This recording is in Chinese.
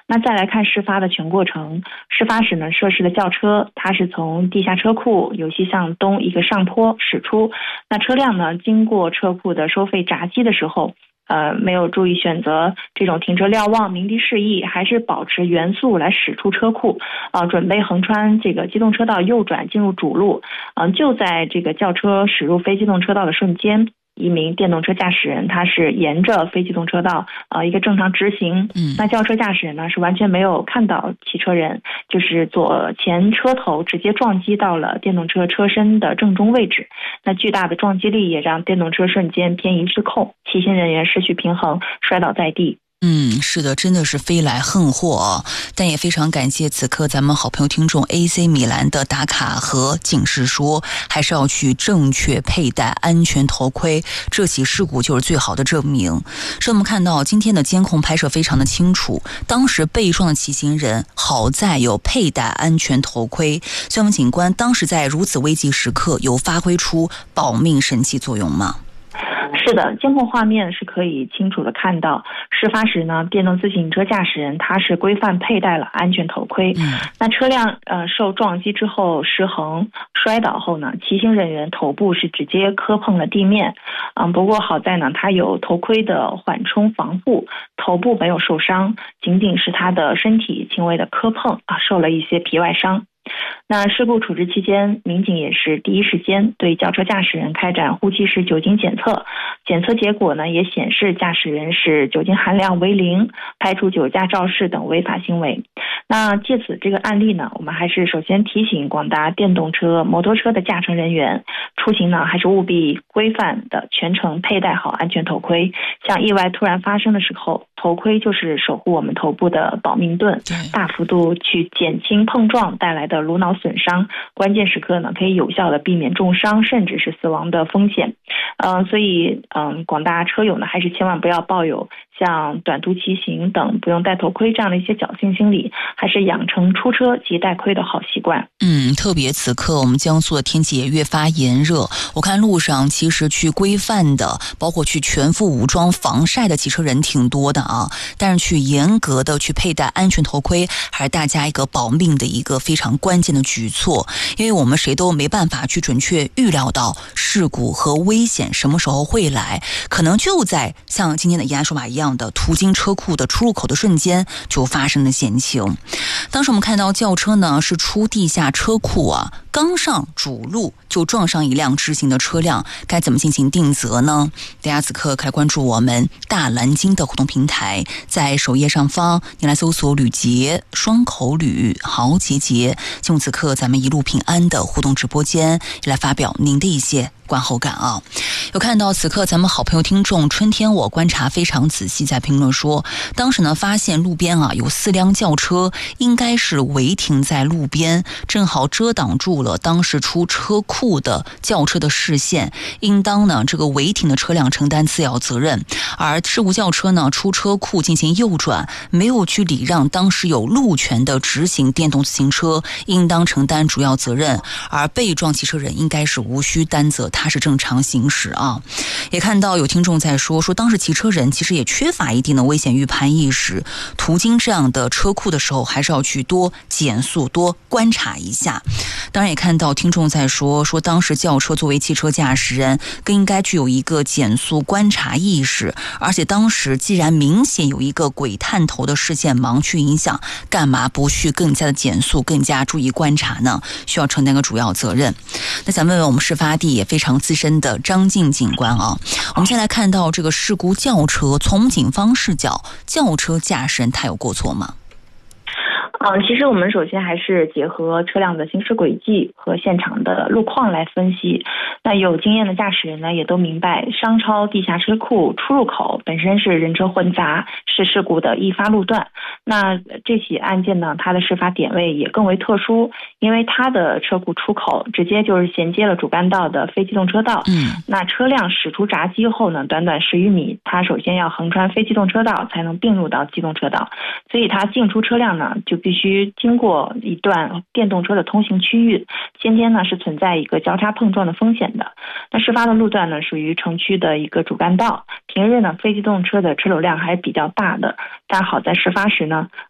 那再来看事发的全过程，事发时呢，涉事的轿车它是从地下车库由西向东一个上坡驶出，那车辆呢经过车库的收费闸机的时候，没有注意选择这种停车瞭望、鸣笛示意，还是保持原速来驶出车库，准备横穿这个机动车道右转进入主路。就在这个轿车驶入非机动车道的瞬间，一名电动车驾驶人他是沿着非机动车道一个正常直行，那轿车驾驶人呢是完全没有看到骑车人，就是左前车头直接撞击到了电动车车身的正中位置，那巨大的撞击力也让电动车瞬间偏移失控，骑行人员失去平衡摔倒在地。 是的，真的是飞来横祸啊！但也非常感谢此刻咱们好朋友听众 AC 米兰的打卡和警示说，还是要去正确佩戴安全头盔，这起事故就是最好的证明。所以我们看到今天的监控拍摄非常的清楚，当时被撞的骑行人好在有佩戴安全头盔，所以我们警官当时在如此危急时刻有发挥出保命神器作用吗？ 是的，监控画面是可以清楚的看到，事发时呢，电动自行车驾驶人他是规范佩戴了安全头盔。那车辆受撞击之后失衡摔倒后呢，骑行人员头部是直接磕碰了地面。不过好在呢，他有头盔的缓冲防护，头部没有受伤，仅仅是他的身体轻微的磕碰受了一些皮外伤。那事故处置期间，民警也是第一时间对轿车驾驶人开展呼气式酒精检测，检测结果呢也显示驾驶人是酒精含量为0，排除酒驾肇事等违法行为。那借此这个案例呢，我们还是首先提醒广大电动车、摩托车的驾乘人员，出行呢还是务必规范的全程佩戴好安全头盔。像意外突然发生的时候，头盔就是守护我们头部的保命盾，大幅度去减轻碰撞带来的颅脑损伤，关键时刻呢可以有效的避免重伤甚至是死亡的风险。所以广大车友呢还是千万不要抱有像短途骑行等不用戴头盔这样的一些侥幸心理，还是养成出车即戴盔的好习惯。 特别此刻我们江苏的天气也越发炎热，我看路上其实去规范的，包括去全副武装防晒的骑车人挺多的啊，但是去严格的去佩戴安全头盔，还是大家一个保命的一个非常关键的举措。因为我们谁都没办法去准确预料到事故和危险什么时候会来，可能就在像今天的疑案说法一样的途经车库的出入口的瞬间就发生了险情。当时我们看到轿车呢是出地下车库刚上主路就撞上一辆直行的车辆，该怎么进行定责呢？大家此刻可以关注我们大蓝鲸的互动平台，在首页上方您来搜索吕杰双口吕豪杰杰，进入此刻咱们一路平安的互动直播间，来发表您的一些观后感啊。有看到此刻咱们好朋友听众春天我观察非常仔细，在评论说，当时呢发现路边有4辆轿车，应该是违停在路边，正好遮挡住了当时出车库的轿车的视线，应当呢这个违停的车辆承担次要责任。而事故轿车呢出车库进行右转，没有去礼让当时有路权的直行电动自行车，应当承担主要责任。而被撞汽车人应该是无需担责，他是正常行驶啊。也看到有听众在说当时骑车人其实也缺乏一定的危险预判意识，途经这样的车库的时候还是要去多减速多观察一下。当然也看到听众在说当时轿车作为汽车驾驶人更应该具有一个减速观察意识，而且当时既然明显有一个鬼探头的视线盲区影响，干嘛不去更加的减速更加注意观察呢？需要承担个主要责任。那想问问我们事发地也非常资深的张静警官我们先来看到这个事故轿车，从警方视角，轿车驾驶人他有过错吗？ 其实我们首先还是结合车辆的行驶轨迹和现场的路况来分析。那有经验的驾驶人呢，也都明白商超地下车库出入口本身是人车混杂，是事故的易发路段。那这起案件呢，它的事发点位也更为特殊，因为它的车库出口直接就是衔接了主干道的非机动车道。那车辆驶出闸机后呢，短短10余米，它首先要横穿非机动车道才能并入到机动车道，所以它进出车辆呢就必须经过一段电动车的通行区域，先天呢是存在一个交叉碰撞的风险的。那事发的路段呢属于城区的一个主干道，平日呢非机动车的车流量还是比较大的，但好在事发时呢